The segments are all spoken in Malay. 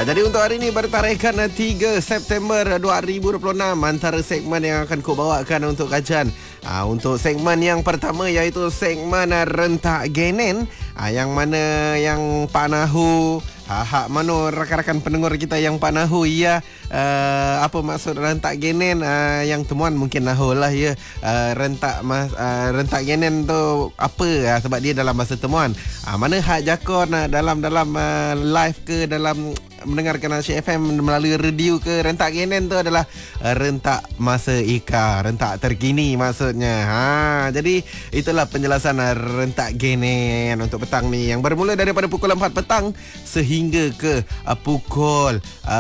Jadi untuk hari ini bertarikan 3 September 2026, antara segmen yang akan ku bawakan untuk kajian. Untuk segmen yang pertama iaitu segmen Rentak Genen, yang mana yang Pak Nahu, hak mana rakan-rakan pendengar kita yang Pak Nahu apa maksud rentak genen, yang temuan mungkin Nahu lah ya. Rentak genen tu apa, sebab dia dalam masa temuan. Mana hak jakon dalam live ke dalam mendengarkan Asyik FM melalui radio ke, rentak genen tu adalah rentak masa Ika, rentak terkini maksudnya. Jadi itulah penjelasan rentak genen untuk petang ni, yang bermula daripada pukul 4 petang sehingga ke pukul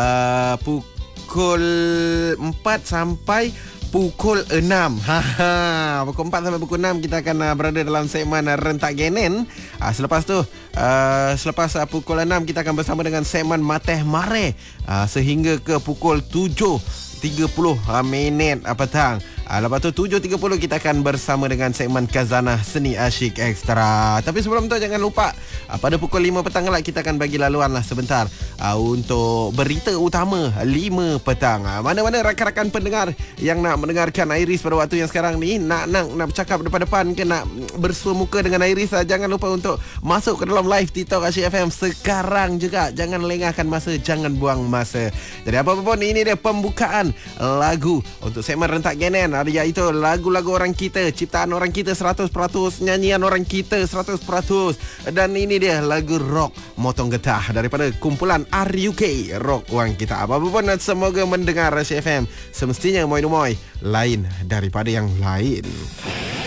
4 sampai pukul 6. Pukul 4 sampai pukul 6 kita akan berada dalam segmen Rentak Genen. Selepas tu selepas pukul 6 kita akan bersama dengan segmen Mateh Mare sehingga ke pukul 7.30 minit petang. Lepas tu 7.30 kita akan bersama dengan segmen Khazanah Seni Asyik Extra. Tapi sebelum tu jangan lupa, pada pukul 5 petang lah kita akan bagi laluan lah sebentar untuk berita utama 5 petang. Mana-mana rakan-rakan pendengar yang nak mendengarkan Iris pada waktu yang sekarang ni, nak bercakap depan-depan ke nak bersua muka dengan Iris, jangan lupa untuk masuk ke dalam live TikTok Asyik FM sekarang juga. Jangan lengahkan masa, jangan buang masa. Jadi apa-apa pun, ini dia pembukaan lagu untuk segmen Rentak Genen, iaitu lagu-lagu orang kita, ciptaan orang kita 100%, nyanyian orang kita 100%. Dan ini dia lagu rock motong getah daripada kumpulan RUK, rock orang kita. Apa-apa pun, semoga mendengar Asyik FM semestinya moy-moy lain daripada yang lain.